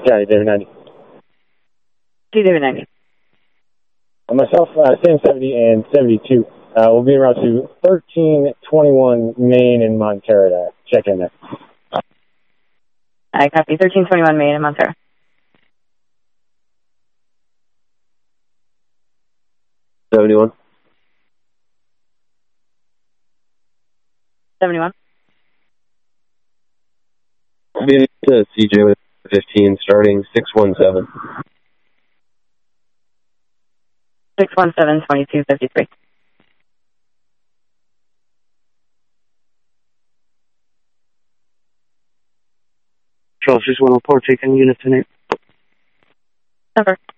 Johnny, David 90. David 90. Myself, same 70 and 72. We'll be en route to 1321 Main in Montero. Check in there. I copy 1321 Main in Montero. $71. 71. I'll be to CJ with 15, starting 617. 617 2253. Charles, just 104, taking unit tonight. Number.